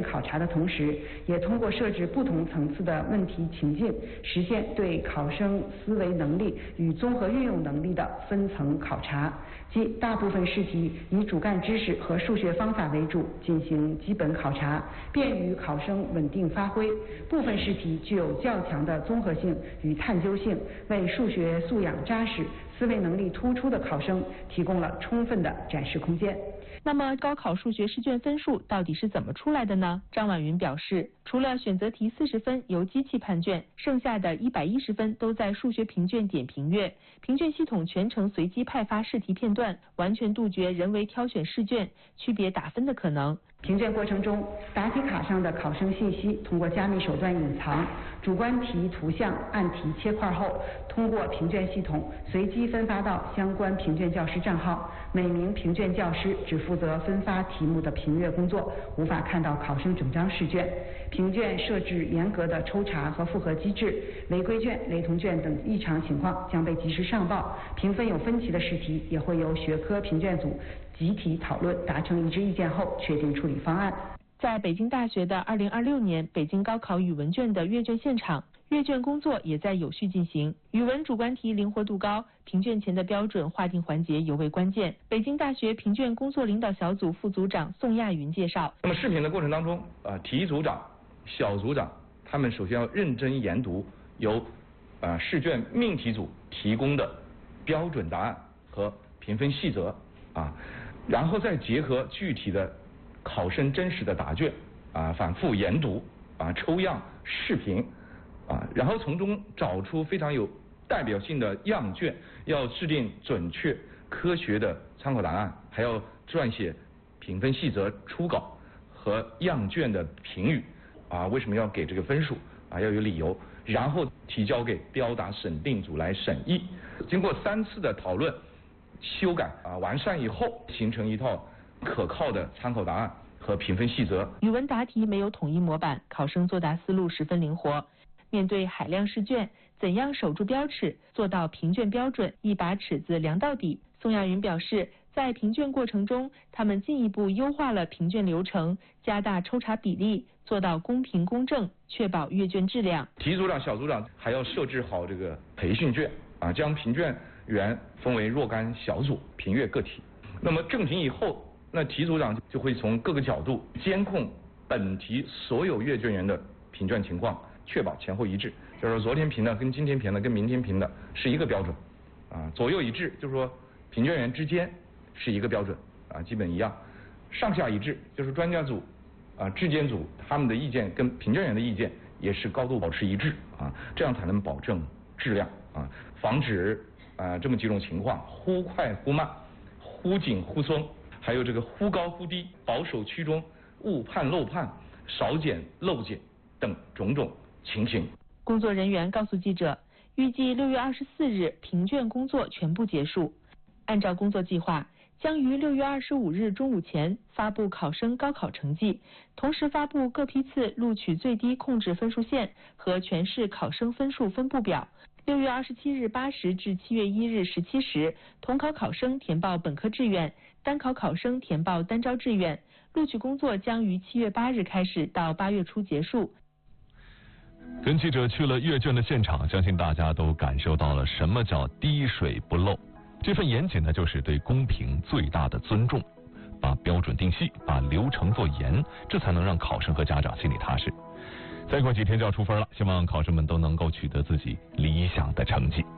考察的同时，也通过设置不同层次的问题情境，实现对考生思维能力与综合运用能力的分层考察。即大部分试题以主干知识和数学方法为主进行基本考察，便于考生稳定发挥；部分试题具有较强的综合性与探究性，为数学素养扎实、思维能力突出的考生提供了充分的展示空间。 那么高考数学试卷分数到底是怎么出来的呢？张婉云表示，除了选择题40分由机器判卷，剩下的110分都在数学评卷点评阅，评卷系统全程随机派发试题片段，完全杜绝人为挑选试卷、区别打分的可能。 评卷过程中，答题卡上的考生信息通过加密手段隐藏，主观题图像按题切块后，通过评卷系统随机分发到相关评卷教师账号，每名评卷教师只负责分发题目的评阅工作，无法看到考生整张试卷。评卷设置严格的抽查和复核机制，违规卷、雷同卷等异常情况将被及时上报，评分有分歧的试题也会由学科评卷组集体讨论，达成一致意见后确定处理方案。 在北京大学的2026年北京高考语文卷的阅卷现场，阅卷工作也在有序进行。语文主观题灵活度高，评卷前的标准划定环节尤为关键。北京大学评卷工作领导小组副组长宋亚云介绍， 那么试评的过程当中，题组长、小组长他们首先要认真研读由试卷命题组提供的标准答案和评分细则然后再结合具体的考生真实的答卷反复研读抽样试评然后从中找出非常有代表性的样卷，要制定准确科学的参考答案，还要撰写评分细则初稿和样卷的评语为什么要给这个分数要有理由，然后提交给标答审定组来审议。经过3次的讨论、修改完善以后，形成一套可靠的参考答案和评分细则。 语文答题没有统一模板，考生作答思路十分灵活。面对海量试卷，怎样守住标尺，做到评卷标准，一把尺子量到底？宋亚云表示，在评卷过程中，他们进一步优化了评卷流程，加大抽查比例，做到公平公正，确保阅卷质量。 题组长、小组长还要设置好这个培训卷将评卷员分为若干小组评阅个体。那么正评以后，那题组长就会从各个角度监控本题所有阅卷员的评卷情况，确保前后一致，就是说昨天评的跟今天评的跟明天评的是一个标准左右一致，就是说评卷员之间是一个标准基本一样，上下一致，就是专家组质监组他们的意见跟评卷员的意见也是高度保持一致这样才能保证质量防止这么几种情况：忽快忽慢、忽紧忽松，还有这个忽高忽低、保守趋中、误判漏判、少检漏检等种种情形。 工作人员告诉记者，预计6月24日评卷工作全部结束。按照工作计划，将于6月25日中午前发布考生高考成绩，同时发布各批次录取最低控制分数线和全市考生分数分布表。6月27日8时至7月1日17时，统考考生填报本科志愿，单考考生填报单招志愿。录取工作将于7月8日开始，到8月初结束。 跟记者去了阅卷的现场，相信大家都感受到了什么叫滴水不漏。这份严谨呢，就是对公平最大的尊重，把标准定细，把流程做严，这才能让考生和家长心里踏实。再过几天就要出分了，希望考生们都能够取得自己理想的成绩。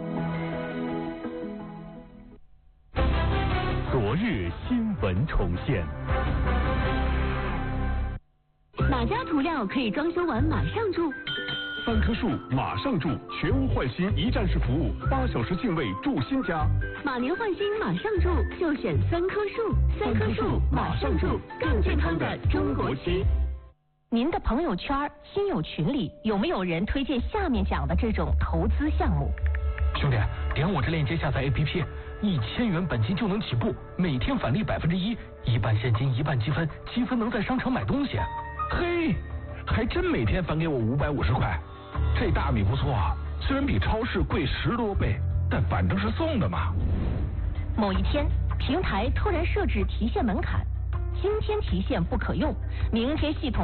昨日新闻重现。 哪家涂料可以装修完马上住 ？3棵树马上住，全屋换新一站式服务，8小时净位住新家。 马年换新马上住，就选3棵树，3棵树马上住，更健康的中国区。 您的朋友圈、亲友群里有没有人推荐下面讲的这种投资项目？ 兄弟，点我这链接下载 APP，1000元本金就能起步，每天返利1%，一半现金一半积分，积分能在商场买东西。 嘿，还真每天返给我550块，这大米不错啊，虽然比超市贵10多倍，但反正是送的嘛。 某一天，平台突然设置提现门槛，今天提现不可用，明天系统